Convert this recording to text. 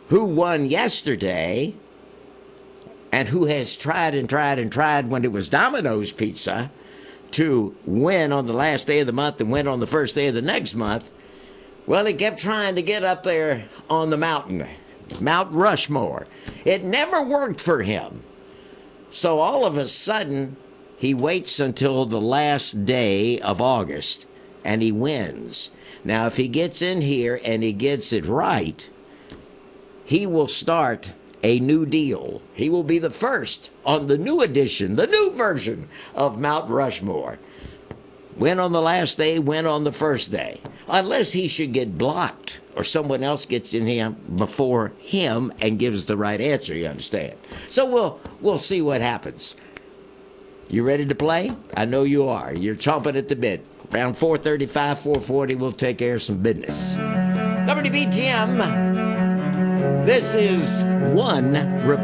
who won yesterday and who has tried and tried and tried when it was Domino's Pizza to win on the last day of the month and win on the first day of the next month. Well, he kept trying to get up there on the mountain, Mount Rushmore. It never worked for him. So all of a sudden, he waits until the last day of August and he wins. Now, if he gets in here and he gets it right, he will start a new deal. He will be the first on the new edition, the new version of Mount Rushmore. Win on the last day, win on the first day. Unless he should get blocked or someone else gets in here before him and gives the right answer, you understand? So we'll see what happens. You ready to play? I know you are. You're chomping at the bit. Around 4:35, 4:40, we'll take care of some business. WBTM, this is One Republic.